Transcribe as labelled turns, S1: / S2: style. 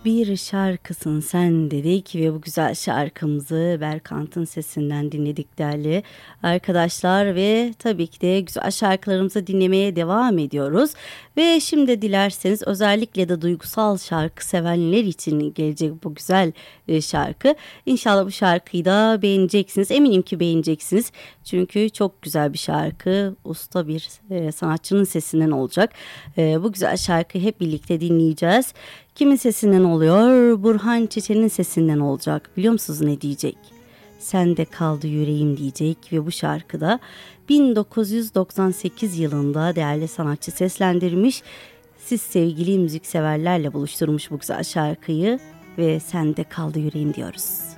S1: Bir şarkısın sen dedik ve bu güzel şarkımızı Berkant'ın sesinden dinledik değerli arkadaşlar ve tabii ki de güzel şarkılarımızı dinlemeye devam ediyoruz. Ve şimdi dilerseniz özellikle de duygusal şarkı sevenler için gelecek bu güzel şarkı. İnşallah bu şarkıyı da beğeneceksiniz. Eminim ki beğeneceksiniz. Çünkü çok güzel bir şarkı. Usta bir sanatçının sesinden olacak. Bu güzel şarkıyı hep birlikte dinleyeceğiz. Kimin sesinden oluyor? Burhan Çeçen'in sesinden olacak. Biliyor musunuz ne diyecek? Sende kaldı yüreğim diyecek ve bu şarkıda 1998 yılında değerli sanatçı seslendirmiş. Siz sevgili müzikseverlerle buluşturmuş bu güzel şarkıyı ve sende kaldı yüreğim diyoruz.